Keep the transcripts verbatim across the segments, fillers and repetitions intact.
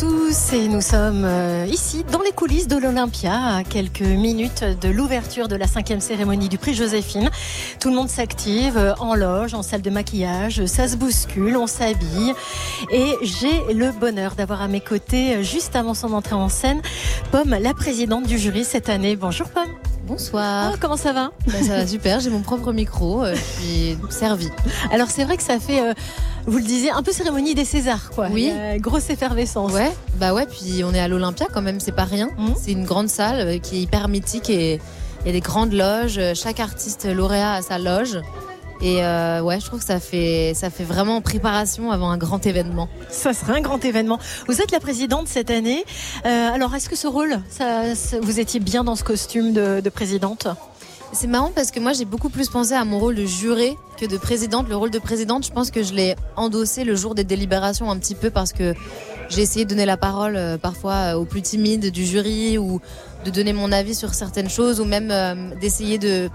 tous et nous sommes euh, ici dans les coulisses de l'Olympia à quelques minutes de l'ouverture de la cinquième cérémonie du prix Joséphine. Tout le monde s'active euh, en loge, en salle de maquillage, ça se bouscule, on s'habille et j'ai le bonheur d'avoir à mes côtés euh, juste avant son entrée en scène Pomme, la présidente du jury cette année. Bonjour Pomme. Bonsoir. Oh, comment ça va ? Ben, ça va super, j'ai mon propre micro, euh, je suis servie. Alors c'est vrai que ça fait, euh, vous le disiez, un peu cérémonie des Césars, quoi. Oui. Euh, grosse effervescence. Ouais, bah ouais, puis on est à l'Olympia quand même, c'est pas rien. Mmh. C'est une grande salle euh, qui est hyper mythique et il y a des grandes loges. Chaque artiste lauréat a sa loge. Et euh, ouais, je trouve que ça fait, ça fait vraiment préparation avant un grand événement. Ça sera un grand événement. Vous êtes la présidente cette année. Euh, alors, est-ce que ce rôle, ça, ça, vous étiez bien dans ce costume de, de présidente ? C'est marrant parce que moi, j'ai beaucoup plus pensé à mon rôle de jurée que de présidente. Le rôle de présidente, je pense que je l'ai endossé le jour des délibérations un petit peu parce que j'ai essayé de donner la parole euh, parfois aux plus timides du jury ou de donner mon avis sur certaines choses ou même euh, d'essayer de...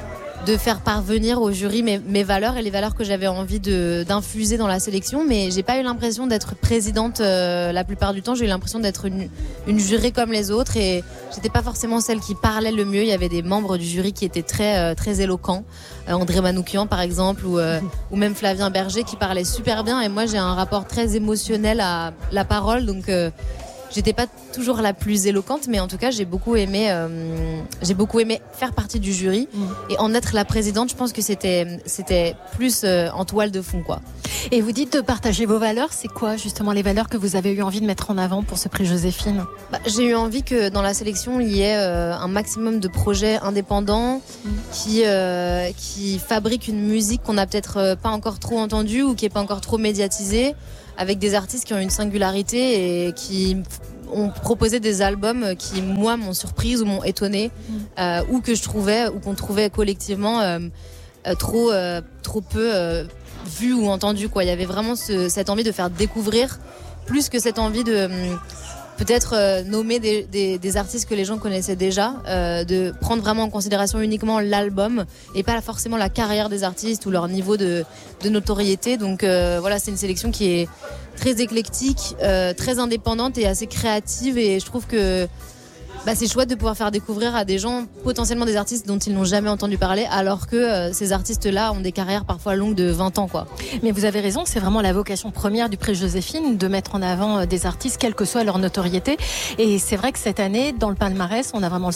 de faire parvenir au jury mes, mes valeurs et les valeurs que j'avais envie de, d'infuser dans la sélection. Mais j'ai pas eu l'impression d'être présidente euh, la plupart du temps. J'ai eu l'impression d'être une, une jurée comme les autres et j'étais pas forcément celle qui parlait le mieux. Il y avait des membres du jury qui étaient très, euh, très éloquents. Euh, André Manoukian par exemple ou, euh, ou même Flavien Berger qui parlait super bien. Et moi j'ai un rapport très émotionnel à la parole. Donc euh, j'étais pas toujours la plus éloquente, mais en tout cas, j'ai beaucoup aimé, euh, j'ai beaucoup aimé faire partie du jury mmh. et en être la présidente. Je pense que c'était, c'était plus euh, en toile de fond, quoi. Et vous dites de partager vos valeurs. C'est quoi justement les valeurs que vous avez eu envie de mettre en avant pour ce prix Joséphine ? Bah, j'ai eu envie que dans la sélection il y ait euh, un maximum de projets indépendants mmh. qui euh, qui fabriquent une musique qu'on n'a peut-être euh, pas encore trop entendue ou qui est pas encore trop médiatisée, avec des artistes qui ont une singularité et qui ont proposé des albums qui, moi, m'ont surprise ou m'ont étonnée, mmh. euh, ou que je trouvais, ou qu'on trouvait collectivement euh, euh, trop, euh, trop peu euh, vus ou entendus, quoi. Il y avait vraiment ce, cette envie de faire découvrir, plus que cette envie de euh, peut-être euh, nommer des, des, des artistes que les gens connaissaient déjà, euh, de prendre vraiment en considération uniquement l'album et pas forcément la carrière des artistes ou leur niveau de, de notoriété. Donc euh, voilà, c'est une sélection qui est très éclectique, euh, très indépendante et assez créative et je trouve que bah, c'est chouette de pouvoir faire découvrir à des gens potentiellement des artistes dont ils n'ont jamais entendu parler alors que euh, ces artistes-là ont des carrières parfois longues de vingt ans, quoi. Mais vous avez raison, c'est vraiment la vocation première du prix Joséphine de mettre en avant des artistes quelle que soit leur notoriété et c'est vrai que cette année dans le palmarès on a vraiment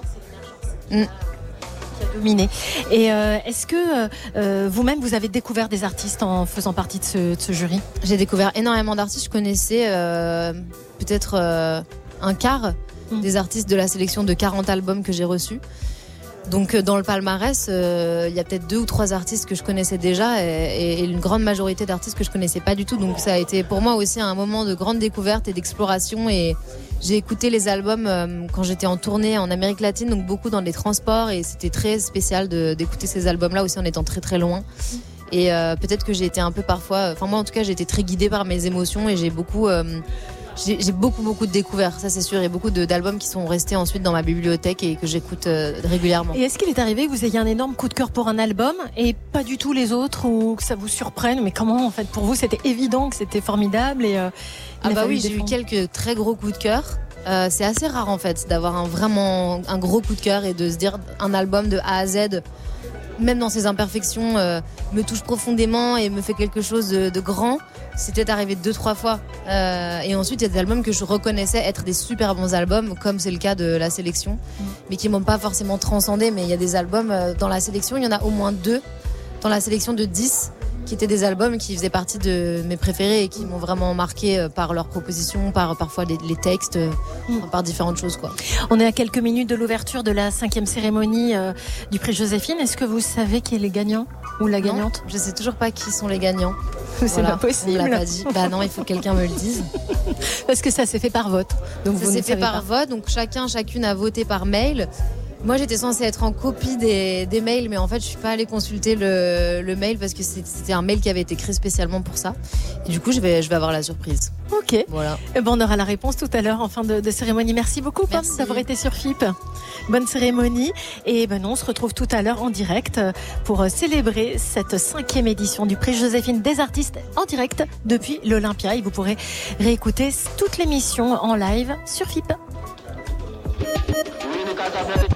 mm. dominé. Et euh, est-ce que euh, vous-même vous avez découvert des artistes en faisant partie de ce, de ce jury ? J'ai découvert énormément d'artistes. Je connaissais euh, peut-être euh, un quart mmh. des artistes de la sélection de quarante albums que j'ai reçus. Donc dans le palmarès, il euh, y a peut-être deux ou trois artistes que je connaissais déjà et, et une grande majorité d'artistes que je connaissais pas du tout. Donc ça a été pour moi aussi un moment de grande découverte et d'exploration. Et j'ai écouté les albums euh, quand j'étais en tournée en Amérique latine, donc beaucoup dans les transports et c'était très spécial de, d'écouter ces albums-là aussi en étant très très loin. Et euh, peut-être que j'ai été un peu parfois, enfin moi en tout cas j'ai été très guidée par mes émotions et j'ai beaucoup... Euh, J'ai, j'ai beaucoup beaucoup de découvertes, ça c'est sûr, et beaucoup de, d'albums qui sont restés ensuite dans ma bibliothèque et que j'écoute euh, régulièrement. Et est-ce qu'il est arrivé que vous ayez un énorme coup de cœur pour un album et pas du tout les autres ou que ça vous surprenne ? Mais comment en fait pour vous c'était évident que c'était formidable et euh, Ah bah oui, j'ai eu quelques très gros coups de cœur. Euh, c'est assez rare en fait d'avoir un, vraiment un gros coup de cœur et de se dire un album de A à Z, même dans ses imperfections, euh, me touche profondément et me fait quelque chose de, de grand. C'était arrivé deux, trois fois. Euh, et ensuite, il y a des albums que je reconnaissais être des super bons albums, comme c'est le cas de la sélection, mmh. mais qui m'ont pas forcément transcendé. Mais il y a des albums euh, dans la sélection, il y en a au moins deux dans la sélection de dix qui étaient des albums qui faisaient partie de mes préférés et qui m'ont vraiment marqué euh, par leurs propositions, par parfois les, les textes, euh, mmh. par différentes choses, quoi. On est à quelques minutes de l'ouverture de la cinquième cérémonie euh, du prix Joséphine. Est-ce que vous savez qui est les gagnants ou la gagnante ? Non, je sais toujours pas qui sont les gagnants. C'est voilà, pas possible. On me l'a pas dit. Bah non, il faut que quelqu'un me le dise. Parce que ça s'est fait par vote. Donc ça s'est fait par pas. vote. Donc chacun, chacune a voté par mail. Moi, j'étais censée être en copie des, des mails, mais en fait, je suis pas allée consulter le, le mail parce que c'était un mail qui avait été créé spécialement pour ça. Et du coup, je vais, je vais avoir la surprise. Ok. Voilà. Et bon, on aura la réponse tout à l'heure en fin de, de cérémonie. Merci beaucoup, Pomme, d'avoir été sur F I P. Bonne cérémonie. Et ben non, on se retrouve tout à l'heure en direct pour célébrer cette cinquième édition du prix Joséphine des artistes en direct depuis l'Olympia. Et vous pourrez réécouter toute l'émission en live sur F I P.